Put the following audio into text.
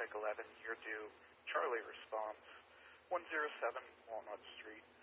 Mike 11, you're due. Charlie responds, 107 Walnut Street.